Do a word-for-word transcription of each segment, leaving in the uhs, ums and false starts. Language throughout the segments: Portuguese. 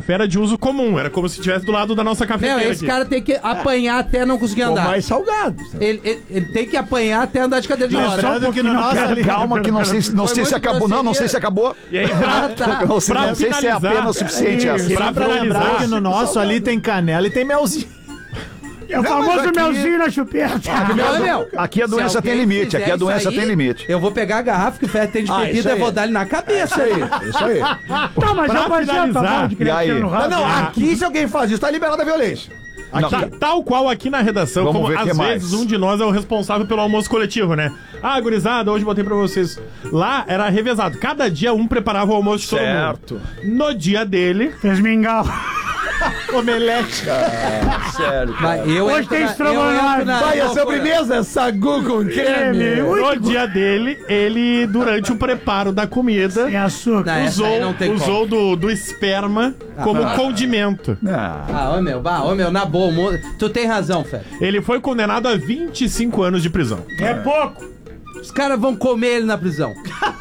café era de uso comum, era como se estivesse do lado da nossa cafeteira. Não, esse aqui. cara tem que apanhar até não conseguir Ou andar. mais salgado. Ele, ele, ele tem que apanhar até andar de cadeira de roda. Lembrando que no nosso ali... Calma que não sei, se- não Foi sei se muito acabou. Não, não sei se acabou. E aí, Ah, pra, tá. Não sei, Pra não sei se é finalizar, apenas o suficiente essa. pra Só pra lembrar finalizar, que no nosso ali tem canela e tem melzinho. É o Não, famoso mas aqui- melzinho na chupeta. Não, meu. Aqui a Se doença tem alguém limite, fizer aqui a isso doença aí, tem limite. Eu vou pegar a garrafa que o Fé tem de Ah, bebida isso e aí. vou dar ele na cabeça aí. Isso aí. Não, mas Pra eu fazia a finalizar, favor de e criar aí? tiro no Não, rabo. não, aqui se alguém faz isso, tá liberada a violência. Não, Ta- Tal qual aqui na redação, Vamos como ver que às mais. vezes um de nós é o responsável pelo almoço coletivo, né? Ah, gurizada, hoje botei pra vocês. Lá era revezado. Cada dia um preparava o almoço de todo Certo. mundo. No dia dele, Fez mingau. Omelete. sério. Vai, eu Hoje entro tem na- eu estrogonofe. entro na- Vai, a não, sobremesa é sagu com creme. no dia dele, ele, durante o preparo da comida, Sem açúcar. Não, essa aí usou, não tem usou do, do esperma como condimento. Ah, Ah, ô meu, bah, ô meu, na boa, mo- tu tem razão, Fé. Ele foi condenado a vinte e cinco anos de prisão. É pouco. Os caras vão comer ele na prisão.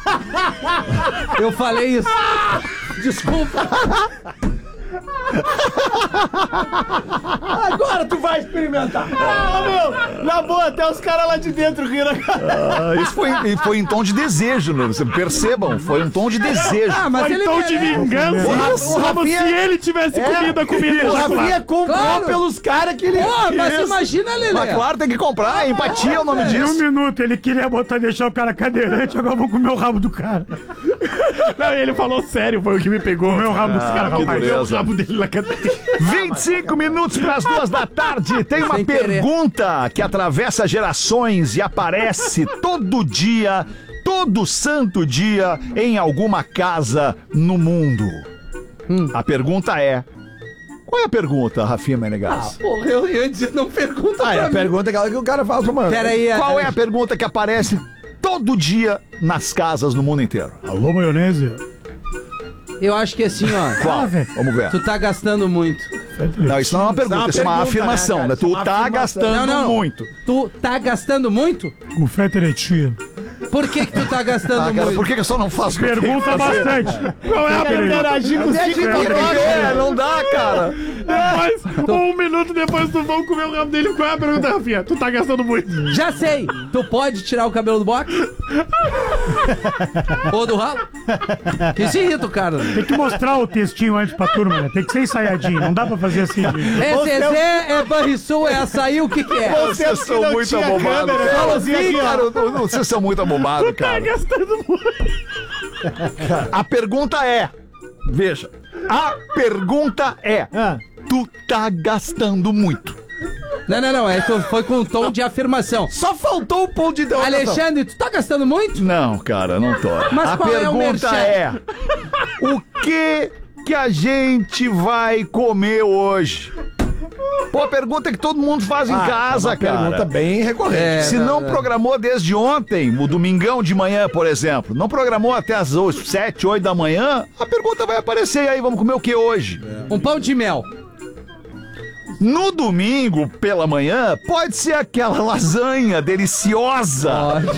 Eu falei isso. Desculpa. Agora tu vai experimentar. Ah, meu, na boa, até os caras lá de dentro riram. ah, isso foi, e foi em tom de desejo, né? Vocês percebam, foi um tom de desejo. Ah, mas Foi ele tom de merece. vingança, Isso, como Rafinha- se ele tivesse comido a comida. O já Rafinha comprou Claro. pelos caras que ele... Pô, mas Isso. imagina, Lelê. Mas claro, tem que comprar, empatia é o nome Em um disso. minuto, ele queria botar, deixar o cara cadeirante, agora vão comer o rabo do cara. Não, ele falou sério, foi o que me pegou. Comer o rabo dos caras, que rapaz. dureza. O rabo dele na cadeira. vinte e cinco minutos para as duas da tarde. Tem uma Sem querer. pergunta que atravessa gerações e aparece todo dia, todo santo dia, em alguma casa no mundo. A pergunta é... Qual é a pergunta, Rafinha Menegas? Porra, eu ia dizer, não pergunta Ah, é pra a mim. pergunta aquela que o cara faz pro mano. Pera aí. Qual é a pergunta que aparece todo dia nas casas no mundo inteiro? Alô, maionese? Eu acho que assim, ó. Qual? velho. Vamos ver. Tu tá gastando muito. Não, isso não é uma pergunta, isso é uma pergunta, afirmação, né, né? cara? Tu Isso é uma tá afirmação. gastando Não, não. muito. Tu tá gastando muito? O feto eretia. Por que que tu tá gastando Ah, cara, muito? por que que eu só não faço o que eu tenho que Pergunta fazer? bastante. Qual é a pergunta? Interagir com Deixa cinco eu minutos. É, não dá, cara. Depois, um minuto depois, tu vão comer o rabo dele. Qual é a pergunta, Rafinha? Tu tá gastando muito. Já sei. Tu pode tirar o cabelo do box? Ou do ralo? Que se irrita o cara. Tem que mostrar o textinho antes pra turma, né? Tem que ser ensaiadinho. Não dá pra fazer assim. gente. É Zezé, é Banrisul, é açaí, o que que é? Vocês são não muito tinha abobados, câmera, cara. fala assim aqui, ó. Cara, eu- eu- vocês são muito abobados, cara. Gastando muito. A pergunta é... Veja. A pergunta é... Ah, Tu tá gastando muito. Não, não, não. É, tu foi com um tom de afirmação. Só faltou o ponto de interrogação. Alexandre, tu tá gastando muito? Não, cara, não tô. Mas a qual é o pergunta merchan? é... O que que a gente vai comer hoje? Pô, a pergunta que todo mundo faz em Ah, casa, é uma cara. pergunta bem recorrente. É, Se não programou desde ontem, o domingão de manhã, por exemplo, não programou até as sete, oito da manhã, a pergunta vai aparecer e aí, vamos comer o que hoje? Um pão de mel. No domingo, pela manhã, pode ser aquela lasanha deliciosa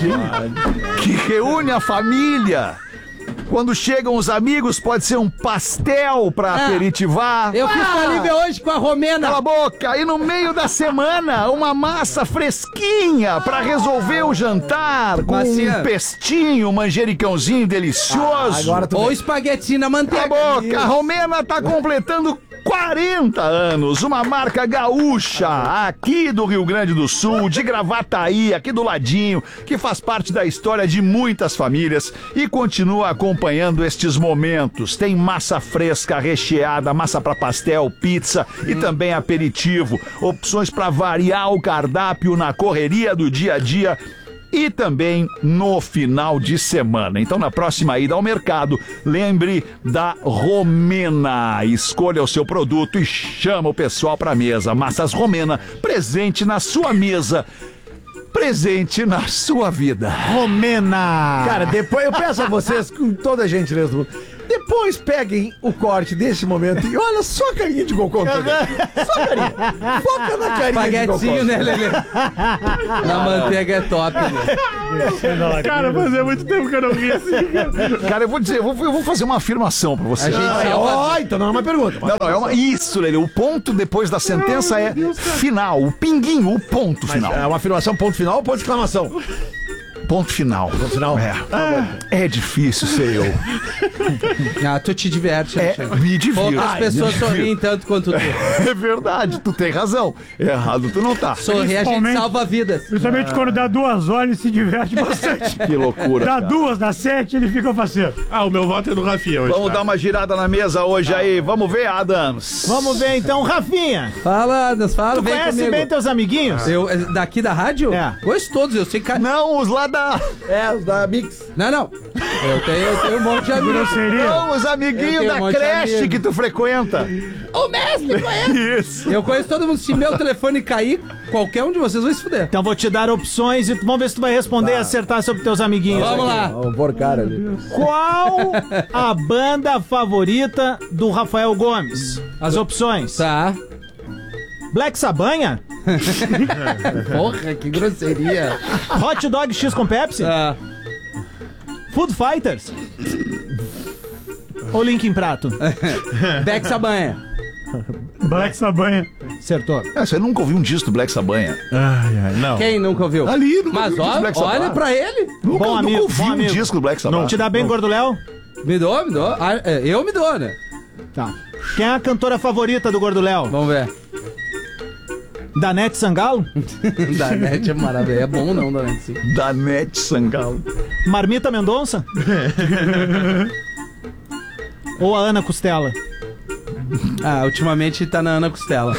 que reúne a família. Quando chegam os amigos, pode ser um pastel pra Ah, aperitivar. Eu fiz com a Lívia hoje com a Romena. Cala a boca! E no meio da semana, uma massa fresquinha pra resolver o jantar, com Massinha. um pestinho, um manjericãozinho delicioso. Agora tu Ou espaguetinho na Cala a manteiga. boca! A Romena tá completando quarenta anos, uma marca gaúcha aqui do Rio Grande do Sul, de Gravataí, aqui do ladinho, que faz parte da história de muitas famílias e continua acompanhando estes momentos. Tem massa fresca, recheada, massa para pastel, pizza e também aperitivo. Opções para variar o cardápio na correria do dia a dia e também no final de semana. Então, na próxima ida ao mercado, lembre da Romena. Escolha o seu produto e chama o pessoal para a mesa. Massas Romena, presente na sua mesa, presente na sua vida. Romena. Cara, depois eu peço a vocês, com toda a gentileza do mundo, depois Depois peguem o corte desse momento e olha só a carinha de Gocon. Só a carinha. Foca na carinha de Gocon. Espaguetinho, né, Lelê? Na manteiga é top, né? Cara, fazia muito tempo que eu não vi assim. Cara, eu vou dizer, eu vou, eu vou fazer uma afirmação pra você. A gente Ah, ó, então não é uma pergunta. Não, não, é uma... Isso, Lelê. O ponto depois da sentença é final. O pinguinho, o ponto final. É uma afirmação ponto final ou ponto de exclamação? Ponto final. Ponto final. É. É difícil ser eu. Ah, tu te diverte, É, Alexandre. me divirto. Poucas Ai, pessoas me divirto. sorriem tanto quanto tu. É verdade, tu tem razão. Errado tu não tá. Sorrir, a gente Principalmente- salva vidas. Principalmente quando dá duas horas, ele se diverte bastante. Que loucura. Dá cara. duas, dá sete, ele fica parceiro. Ah, o meu voto é do Rafinha hoje. Vamos tá? dar uma girada na mesa hoje aí. Vamos ver, Adams. Vamos ver então, Rafinha. Fala, Adams, fala, Tu vem conhece comigo. bem teus amiguinhos? Eu, é, daqui da rádio? É. Conheço todos, eu sei que... Não, os lá da... É, os da Mix. Não, não. Eu tenho, eu tenho um monte de amigos. Grosseria. Não, os Eu amiguinhos tenho um da monte de creche amigo. que tu frequenta. O mestre conhece. Isso. Eu conheço todo mundo. Se meu telefone cair, qualquer um de vocês vai se fuder. Então vou te dar opções e vamos ver se tu vai responder e acertar sobre teus amiguinhos. Vamos lá. Ó, o porcara ali. Qual a banda favorita do Rafael Gomes? As opções: Tá. Black Sabanha, Porra, que grosseria. Hot Dog X com Pepsi, Tá. Food Fighters ou Linkin Prato? Beck Sabanha. Black Sabanha. Acertou. É, você nunca ouviu um disco do Black Sabanha? Ai, ai, não. Quem nunca ouviu? Ali, nunca Mas ouviu um disco do ó, Black Sabbath. olha pra ele. Nunca, Bom nunca amigo, ouvi bom um amigo. disco do Black Sabbath. Te dá bem, Gordo Léo? Me dou, me dou. Ah, é, eu me dou, né? Tá. Quem é a cantora favorita do Gordo Léo? Vamos ver. Danete Sangalo? Danete é maravilhoso. É bom não, Danete, sim. Danete Sangalo. Marmita Mendonça? Ou a Ana Costela? Ah, ultimamente tá na Ana Costela.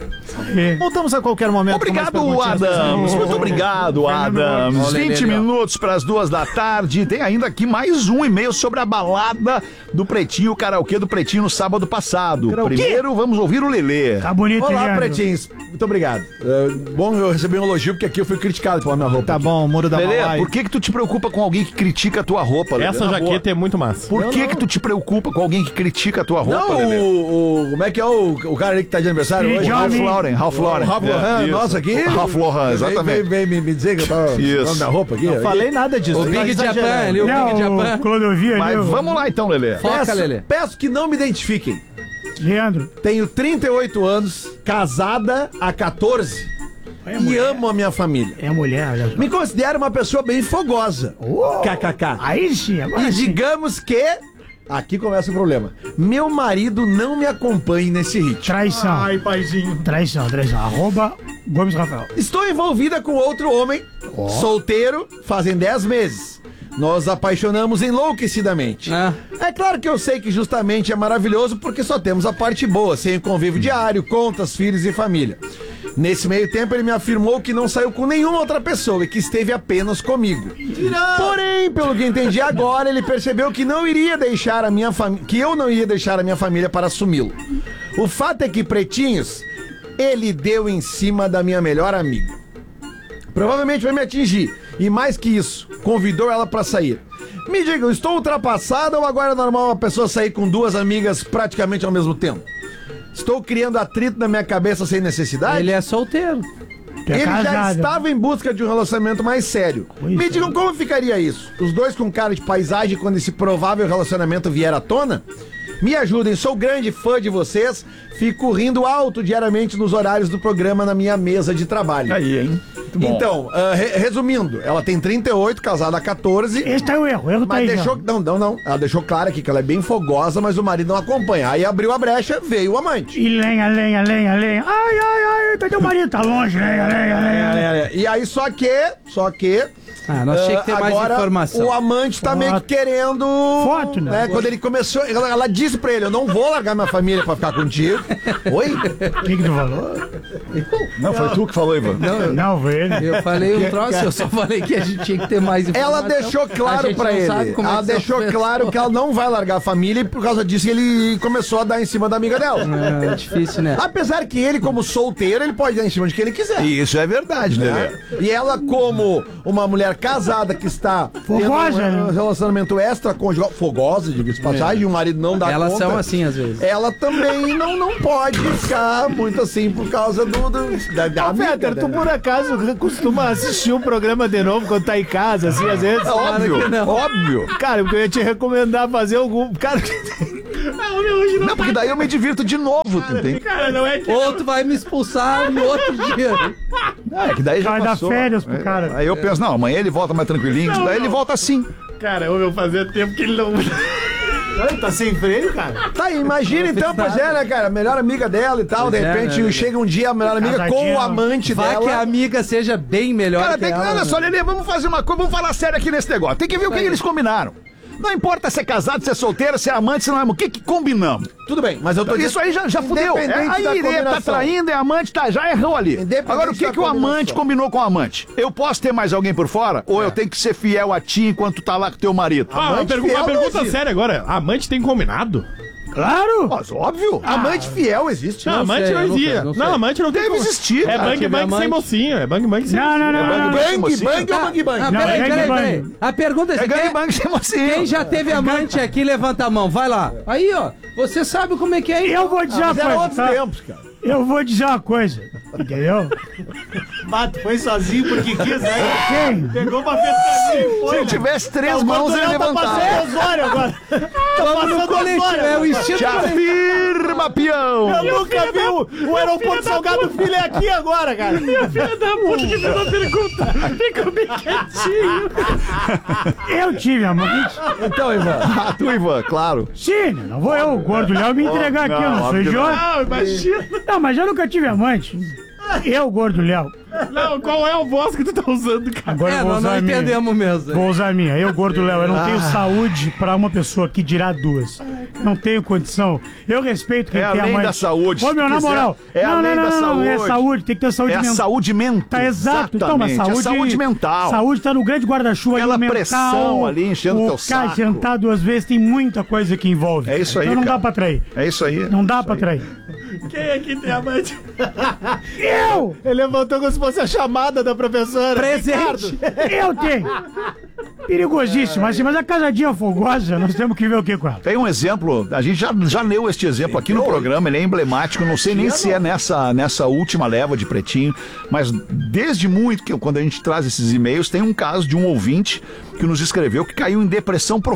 Voltamos a qualquer momento. com mais Obrigado, perguntinhas. Adams. Muito obrigado, Adams. Olha ele vinte ali, ó. minutos para as duas da tarde. Tem ainda aqui mais um e-mail sobre a balada do Pretinho, o karaokê do Pretinho no sábado passado. Karaokê? Primeiro, vamos ouvir o Lelê. Tá bonito, hein, Olá, Leandro? pretinhos. Muito obrigado. É, bom eu recebi um elogio, porque aqui eu fui criticado pela minha roupa. Tá bom, Muro da Lelê, Malai. por que que tu te preocupa com alguém que critica a tua roupa, Lelê? Essa Na boa. jaqueta é muito massa. Por que que tu te preocupa com alguém que critica a tua roupa, Não, Lelê? o, o... Como é que é o, o cara ali que tá de aniversário Steve hoje? Ralph Johnny. Lauren, Ralph Lauren. O Ralph Lauren, Isso. nossa, aqui. Ralph Lauren, exatamente. Vem, vem, vem me dizer que eu tava Isso. falando da roupa aqui. Não falei nada disso. O tá Big exagerando. Japan ali, o Big Não, o Japan. Clodovia ali. Mas o- vamos lá então, Lelê. Foca, Peço, Lelê. peço que não me identifiquem. Leandro. Tenho trinta e oito anos, casada há quatorze É e mulher. amo a minha família. É mulher, olha só. Me considero uma pessoa bem fogosa. K K K. Aí sim, agora E sim. digamos que... Aqui começa o problema. Meu marido não me acompanha nesse ritmo. Traição. Ai, paizinho. Traição, traição. Arroba Gomes Rafael. Estou envolvida com outro homem, solteiro, fazem dez meses. Nós apaixonamos enlouquecidamente. Ah. É claro que eu sei que justamente é maravilhoso porque só temos a parte boa, sem o convívio diário, contas, filhos e família. Nesse meio tempo ele me afirmou que não saiu com nenhuma outra pessoa e que esteve apenas comigo. Porém, pelo que entendi agora, ele percebeu que não iria deixar a minha família, que eu não iria deixar a minha família para assumi-lo. O fato é que, pretinhos, ele deu em cima da minha melhor amiga. Provavelmente vai me atingir. E mais que isso, convidou ela pra sair. Me digam, estou ultrapassada ou agora é normal uma pessoa sair com duas amigas praticamente ao mesmo tempo? Estou criando atrito na minha cabeça sem necessidade? Ele é solteiro. Tu é Ele já casado. estava em busca de um relacionamento mais sério. Pois Me é. digam como ficaria isso? Os dois com cara de paisagem quando esse provável relacionamento vier à tona? Me ajudem, sou grande fã de vocês. Fico rindo alto diariamente nos horários do programa na minha mesa de trabalho. Aí, hein? Muito bom. Então, ah, re- resumindo, ela tem trinta e oito, casada há quatorze. Esse tá o erro, o erro tá Mas aí. deixou. Não. Não, não, não. Ela deixou claro aqui que ela é bem fogosa, mas o marido não acompanha. Aí abriu a brecha, veio o amante. E lenha, lenha, lenha, lenha. Ai, ai, ai, cadê o marido? Tá longe, lenha, lenha, lenha. lenha. É, e aí, só que. Só que. Ah, nós tinha que ter ah, mais agora, informação. O amante tá Foto. meio que querendo. Foto, né? Quando ele começou, ela, ela disse pra ele: eu não vou largar minha família pra ficar contigo. Oi? O que que tu falou? Não, foi tu que falou, Ivan. Não, foi ele. Eu falei um troço, eu só falei que a gente tinha que ter mais informação. Ela deixou A claro gente pra não sabe ele. como é Ela que são deixou as pessoas. claro que ela não vai largar a família e por causa disso ele começou a dar em cima da amiga dela. É difícil, né? Apesar que ele, como solteiro, ele pode dar em cima de quem ele quiser. Isso é verdade, Lelê. E ela, como uma mulher mulher casada que está Fogosa, tendo um né? relacionamento extraconjugal, fogosa, diga-se de passagem, e o marido não dá Elas conta. são assim, às vezes. Ela também não, não pode ficar muito assim por causa do, do da, da Ô, amiga, Peter, tu né? por acaso costuma assistir um programa de novo quando tá em casa, assim, às vezes? É óbvio, que não. óbvio. Cara, porque eu ia te recomendar fazer algum... Cara, Não, meu, hoje não, Não, porque daí eu me divirto de novo, tu entende? cara, não é que... Ou tu vai me expulsar no outro dia. É, que daí já Vai dar passou. férias pro É, cara. Aí eu penso, não, amanhã ele volta mais tranquilinho, Não, daí não. ele volta assim. Cara, ô, meu, fazia tempo que ele não... Ai, tá sem freio, cara? Tá, imagina então, pois é, né, cara? A melhor amiga dela e tal, Pois de é, repente né? chega um dia a melhor amiga com Casadinha. o amante Vai dela. que a amiga seja bem melhor Cara, que tem que. ela, Olha né? só, Lelê, vamos fazer uma coisa, vamos falar sério aqui nesse negócio. Tem que ver o que eles combinaram. Não importa se é casado, se é solteiro, se é amante, se não é amante. O que, que combinamos? Tudo bem, mas eu tô Isso aí já, já fudeu. É, Independente aí da ele tá combinação. traindo, é amante, tá, já errou ali. Independente Agora, o que, da que o amante combinação. combinou com o amante? Eu posso ter mais alguém por fora? Ou eu tenho que ser fiel a ti enquanto tu tá lá com teu marido? Ah, uma, Amante pergu- fiel uma não pergunta existe. séria agora. Amante tem combinado? Claro! Mas óbvio. Amante fiel existe. Não, Não amante sei, não eu não existe. sei, Não, não sei. amante não tem Deve como- existir, É cara. bang Tive bang sem amante. mocinho. É bang bang sem Não, não, não, não, não. Bang, mocinho. bang ou bang bang? Ah, Não, peraí, é peraí, gangbang. peraí. A pergunta é É assim, quem, gangbang sem mocinho. quem já teve amante aqui, levanta a mão. Vai lá. Aí, ó. Você sabe como é que é. Eu vou dizer uma Mas era coisa, outros tá? tempos, cara. Eu vou dizer uma coisa, entendeu? Bato, foi sozinho porque quis, né? Quem? Pegou uma ventania e Se foi. ele tivesse três O mãos, ele Mandurão tá levantava. passando Osório agora. Tá Vamos no passando coletivo. Osório É o agora. instinto Te coletivo. afirma, peão. Eu nunca vi o, o aeroporto Salgado Filho é aqui agora, cara. Filha da puta que fez a pergunta. Ficou bem quietinho. Eu tive amante. Então, Ivan. Ah, tu, Ivan, claro. Sim, não vou eu, o gordo Léo, me entregar aqui, eu não sou óbvio que idiota. Não, imagina. Não, mas eu nunca tive amante. Eu, gordo Léo. Não, qual é a voz que tu tá usando, cara? Agora É, eu vou nós não usar a minha. entendemos mesmo. Vou usar a minha. Eu, gordo Léo, eu não tenho Ah. saúde pra uma pessoa que dirá duas. Não tenho condição. Eu respeito quem É tem além amante. da saúde, Ô, se meu, na quiser. moral. É não, além não, da não, não, não, é saúde. saúde. Tem que ter saúde É a mental. saúde mental. Tá exato. Então, mas Exatamente, saúde... é saúde mental. Saúde tá no grande guarda-chuva Aquela ali, o mental. pressão ali enchendo o teu saco. cara sentar duas vezes, tem muita coisa que envolve. É isso aí, Então não cara. dá pra trair. É isso aí. Não dá pra trair. Quem aqui tem amante? Eu! Ele levantou como se fosse a chamada da professora. Presente. Eu tenho! Perigosíssimo, assim, mas a casadinha fogosa, nós temos que ver o que com ela. Tem um exemplo, a gente já, já leu este exemplo aqui no programa, ele é emblemático, não sei nem se é nessa, nessa última leva de Pretinho, mas desde muito, que quando a gente traz esses e-mails, tem um caso de um ouvinte que nos escreveu que caiu em depressão profunda.